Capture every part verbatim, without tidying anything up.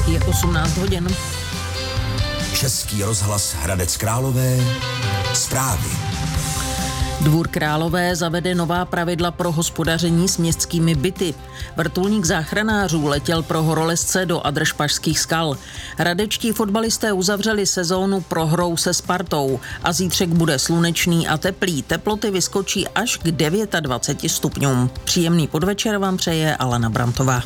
Je osmnáct hodin. Český rozhlas Hradec Králové. Zprávy. Dvůr Králové zavede nová pravidla pro hospodaření s městskými byty. Vrtulník záchranářů letěl pro horolezce do Adršpašských skal. Hradečtí fotbalisté uzavřeli sezónu prohrou se Spartou a zítřek bude slunečný a teplý. Teploty vyskočí až k dvaceti devíti stupňům. Příjemný podvečer vám přeje Alena Brantová.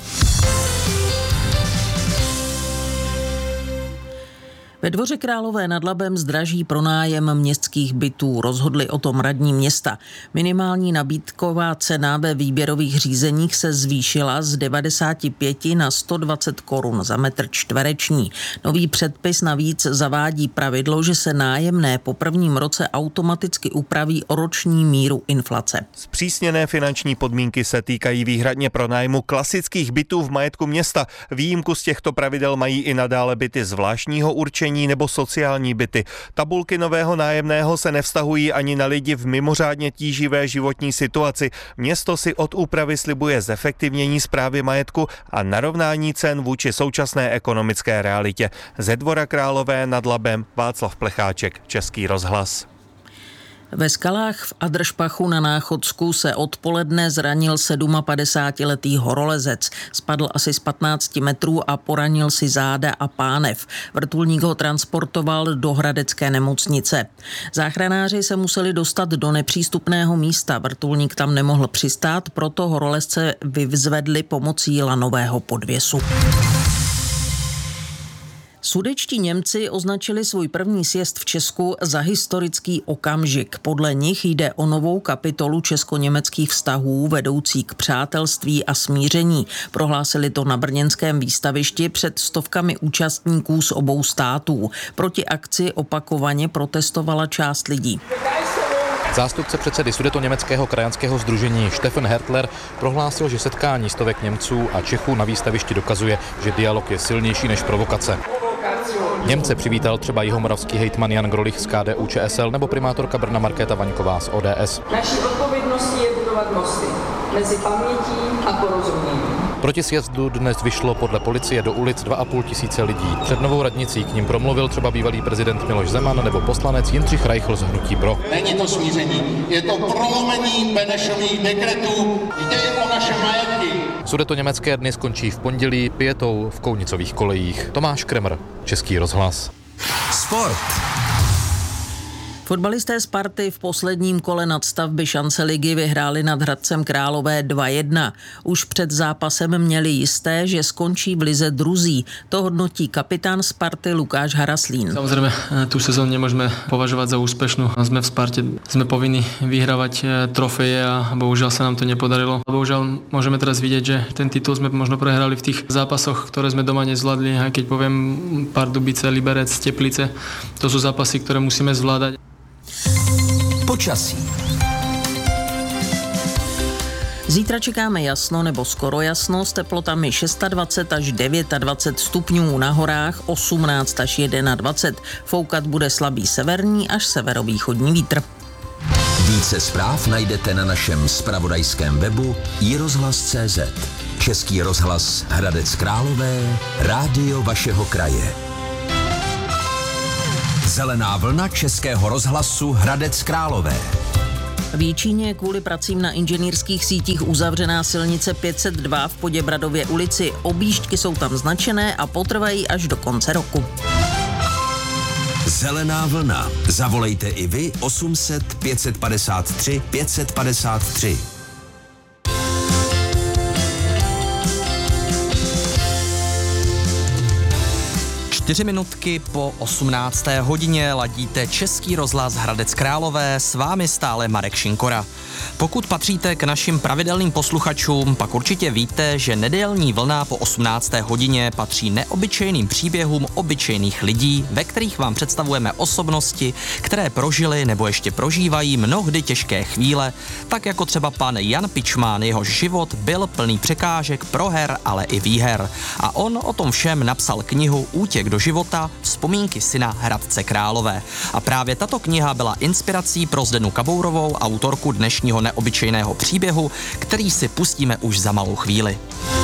Ve Dvoře Králové nad Labem zdraží pronájem městských bytů. Rozhodli o tom radní města. Minimální nabídková cena ve výběrových řízeních se zvýšila z devadesáti pěti na sto dvacet korun za metr čtvereční. Nový předpis navíc zavádí pravidlo, že se nájemné po prvním roce automaticky upraví o roční míru inflace. Zpřísněné finanční podmínky se týkají výhradně pronájmu klasických bytů v majetku města. Výjimku z těchto pravidel mají i nadále byty zvláštního určení nebo sociální byty. Tabulky nového nájemného se nevztahují ani na lidi v mimořádně tíživé životní situaci. Město si od úpravy slibuje zefektivnění správy majetku a narovnání cen vůči současné ekonomické realitě. Ze Dvora Králové nad Labem Václav Plecháček, Český rozhlas. Ve skalách v Adršpachu na Náchodsku se odpoledne zranil padesátidvouletý horolezec. Spadl asi z patnácti metrů a poranil si záda a pánev. Vrtulník ho transportoval do hradecké nemocnice. Záchranáři se museli dostat do nepřístupného místa. Vrtulník tam nemohl přistát, proto horolezce vyzvedli pomocí lanového podvěsu. Sudetští Němci označili svůj první sjezd v Česku za historický okamžik. Podle nich jde o novou kapitolu česko-německých vztahů vedoucí k přátelství a smíření. Prohlásili to na brněnském výstavišti před stovkami účastníků z obou států. Proti akci opakovaně protestovala část lidí. Zástupce předsedy Sudetoněmeckého krajanského sdružení Stefan Hertler prohlásil, že setkání stovek Němců a Čechů na výstavišti dokazuje, že dialog je silnější než provokace. Němce přivítal třeba jihomoravský hejtman Jan Grolich z K D U Č S L nebo primátorka Brna Markéta Vaňková z O D S. Naší odpovědností je budovat mosty mezi pamětí a porozuměním. Proti sjezdu dnes vyšlo podle policie do ulic dva a půl tisíce lidí. Před novou radnicí k nim promluvil třeba bývalý prezident Miloš Zeman nebo poslanec Jindřich Reichl z hnutí Pro. Není to smíření, je to prolomení Benešových dekretů, jde o naše majetky. Sudetoněmecké dny skončí v pondělí pietou v Kounicových kolejích. Tomáš Kremr, Český rozhlas. Sport. Fotbalisté Sparty v posledním kole nadstavby šance ligy vyhráli nad Hradcem Králové dva jedna. Už před zápasem měli jisté, že skončí v lize druzí. To hodnotí kapitán Sparty Lukáš Haraslín. Samozrejme, tú sezónu nemôžeme považovať za úspešnú. Sme v Sparte, sme povinni vyhrávať trofeje a bohužiaľ sa nám to nepodarilo. Bohužiaľ môžeme teraz vidieť, že ten titul sme možno prehrali v tých zápasoch, ktoré sme doma nezvládli. A keď poviem Pardubice, Liberec, Teplice, to sú zápasy, ktoré musíme zvládať. Počasí. Zítra čekáme jasno nebo skoro jasno s teplotami dvacet šest až dvacet devět stupňů, na horách osmnáct až dvacet jedna. Foukat bude slabý severní až severovýchodní vítr. Více zpráv najdete na našem zpravodajském webu i rozhlas tečka cé zet. Český rozhlas Hradec Králové, rádio vašeho kraje. Zelená vlna Českého rozhlasu Hradec Králové. V Jičíně je kvůli pracím na inženýrských sítích uzavřená silnice pět set dva v Poděbradově ulici. Objížďky jsou tam značené a potrvají až do konce roku. Zelená vlna. Zavolejte i vy osm set pět set padesát tři pět set padesát tři. Čtyři minutky po osmnácté hodině ladíte Český rozhlas Hradec Králové, s vámi stále Marek Šinkora. Pokud patříte k našim pravidelným posluchačům, pak určitě víte, že nedělní vlna po osmnácté hodině patří neobyčejným příběhům obyčejných lidí, ve kterých vám představujeme osobnosti, které prožily nebo ještě prožívají mnohdy těžké chvíle, tak jako třeba pan Jan Pičmán, jehož život byl plný překážek, proher, ale i výher. A on o tom všem napsal knihu Útěk do života, vzpomínky syna Hradce Králové. A právě tato kniha byla inspirací pro Zdenu Kabourovou, autorku dnešního neobyčejného příběhu, který si pustíme už za malou chvíli.